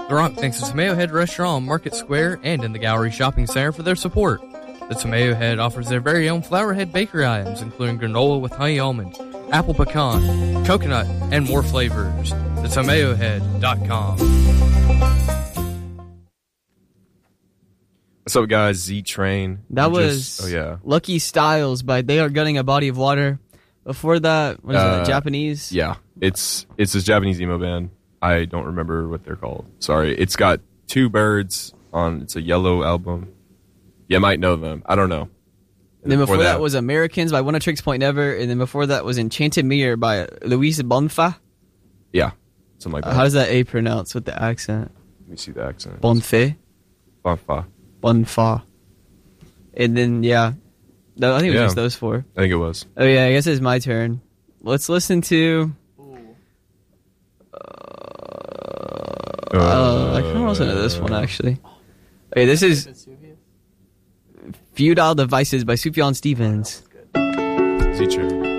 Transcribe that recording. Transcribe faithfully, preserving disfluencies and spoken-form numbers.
The Rock thanks the Tomato Head Restaurant on Market Square and in the Gallery Shopping Center for their support. The Tomato Head offers their very own Flowerhead bakery items, including granola with honey almond, apple pecan, coconut, and more flavors. the tomato head dot com. What's up, guys? Z-Train. That I'm was just, oh yeah, Lucky Styles by They Are Gutting a Body of Water. Before that, what is Uh, that, Japanese? yeah. It's it's this Japanese emo band. I don't remember what they're called. Sorry. It's got two birds on. It's a yellow album. You might know them. I don't know. And then before, before that, that was Americans by One of Tricks Point Never, and then before that was Enchanted Mirror by Luis Bonfa. Yeah, something like that. Uh, how does that A pronounce with the accent? Let me see the accent. Bonfe. Bonfa. Bonfa. And then yeah, no, I think it was yeah. just those four. I think it was. Oh yeah, I guess it's my turn. Let's listen to. Uh, uh, I kind of listen to this one actually. Okay, this is Feudal Devices by Sufjan Stevens. Z-Train.